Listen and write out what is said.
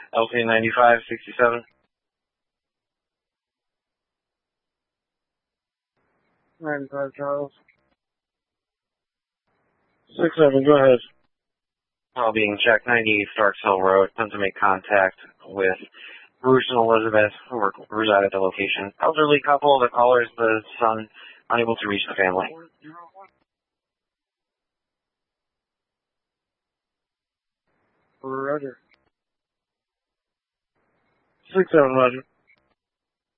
LC 9567. 95 Charles. 67, go ahead. All being checked, 98 Starks Hill Road. Attempt to make contact with Bruce and Elizabeth, who reside at the location. Elderly couple, the caller is the son, unable to reach the family. Roger. 67, Roger.